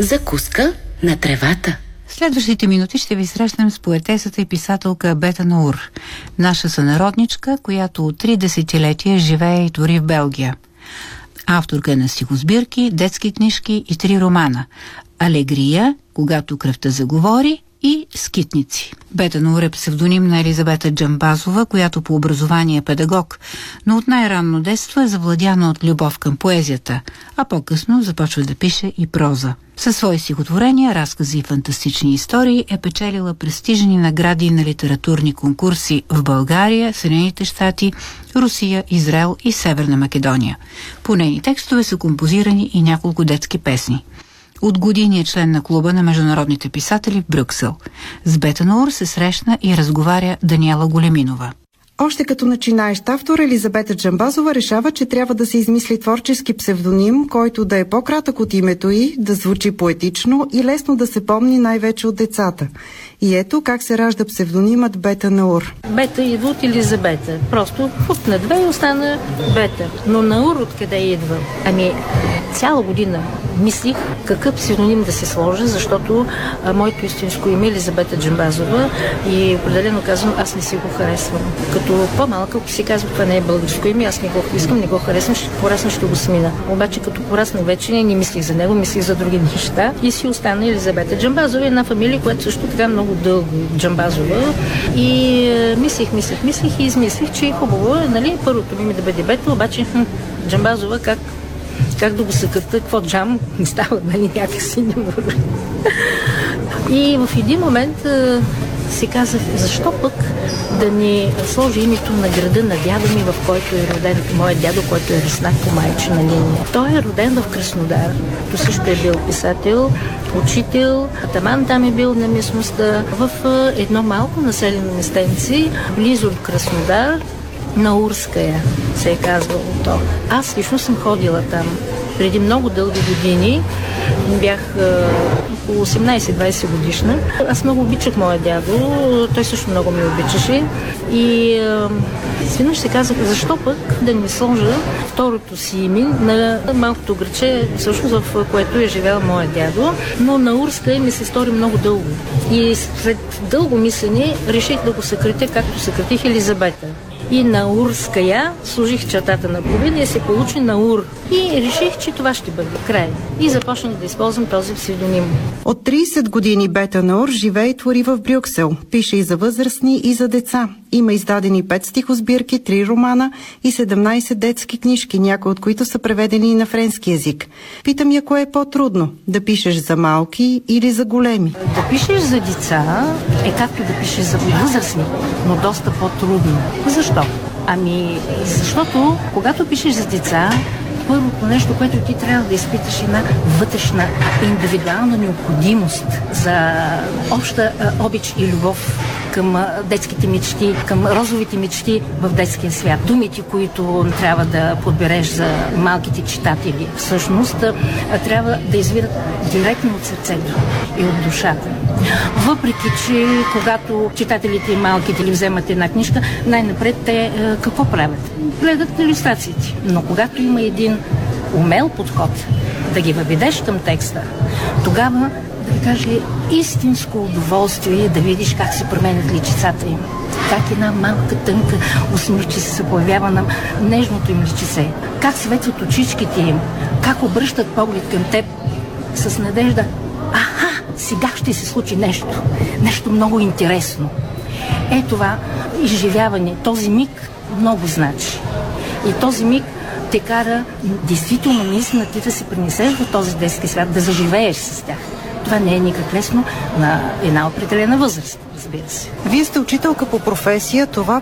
Закуска на тревата. В следващите минути ще ви срещнем с поетесата и писателка Бета Наур, наша сънародничка, която от 3 десетилетия живее и твори в Белгия. Авторка на стихосбирки, детски книжки и 3 романа: "Алегрия", "Когато кръвта заговори" и "Скитници". Бета Наур е псевдоним на Елизабета Джамбазова, която по образование е педагог, но от най-ранно детство е завладяна от любов към поезията, а по-късно започва да пише и проза. Със свои стихотворения, разкази и фантастични истории е печелила престижни награди на литературни конкурси в България, Съединените щати, Русия, Израел и Северна Македония. По нейни текстове са композирани и няколко детски песни. От години е член на клуба на международните писатели в Брюксел. С Бета Наур се срещна и разговаря Даниела Големинова. Още като начинаещ автор, Елизабета Джамбазова решава, че трябва да се измисли творчески псевдоним, който да е по-кратък от името й, да звучи поетично и лесно да се помни най-вече от децата. И ето как се ражда псевдонимът Бета Наур. Бета идва от Елизабета. Просто хупна 2 и остана Бета. Но Наур откъде идва? Цяла година мислих какъв псевдоним да се сложа, защото моето истинско име е Елизабета Джамбазова и определено казвам, аз не си го харесвам. Като по-малка, ако си казва, това не е българско име, аз не го искам, не го харесвам, ще порасна, ще го смина. Обаче като порасна вече не мислих за него, мислих за други неща и си остана Елизабета Джамбазова, една фамилия, която също така много дълго Джамбазова. И мислих и измислих, че е хубаво, първото ми да бъде Бета, обаче Джамбазова как да го съкърта, какво джам, не става, някакси не може. И в един момент си казах, защо пък да ни сложи името на града на дядо ми, в който е роден моят дядо, който е руснак по майчина линия. Той е роден в Краснодар, то също е бил писател, учител, атаман там е бил на местността, в едно малко населено местенце, близо от Краснодар, Наурская се е казвало то. Аз лично съм ходила там преди много дълги години. Бях около 18-20 годишна. Аз много обичах моя дядо, той също много ми обичаше. И сведнъж се казах, защо пък да не сложа второто си име на малкото граче, всъщност в което е живял моя дядо. Но Наурска ми се стори много дълго. И след дълго мислене реших да го съкратя, както съкратих Елизабета. И Наурская сложих чертата на половина и се получи Наур. И реших, че това ще бъде край. И започнах да използвам този псевдоним. От 30 години Бета Наур живее и твори в Брюксел. Пише и за възрастни, и за деца. Има издадени 5 стихосбирки, 3 романа и 17 детски книжки, някои от които са преведени и на френски език. Питам я, кое е по-трудно? Да пишеш за малки или за големи? Да пишеш за деца е както да пишеш за възрастни, но доста по-трудно. Защо? Защото когато пишеш за деца, първото нещо, което ти трябва да изпиташ, една вътрешна, индивидуална необходимост за обща обич и любов към детските мечти, към розовите мечти в детския свят. Думите, които трябва да подбереш за малките читатели, всъщност трябва да извират директно от сърцето и от душата. Въпреки че когато читателите и малките ли вземат една книжка, най-напред те какво правят? Гледат на илюстрациите. Но когато има един умел подход да ги въведеш към текста, тогава да ви каже истинско удоволствие да видиш как се променят личицата им. Как една малка тънка усмивче се появява на нежното им личице. Как светят очичките им. Как обръщат поглед към теб с надежда. Сега ще се случи нещо. Нещо много интересно. Това изживяване, този миг много значи. И този миг те кара действително наистина ти да се принесеш в този детски свят, да заживееш с тях. Това не е никак лесно на една определена възраст, разбира се. Вие сте учителка по професия, това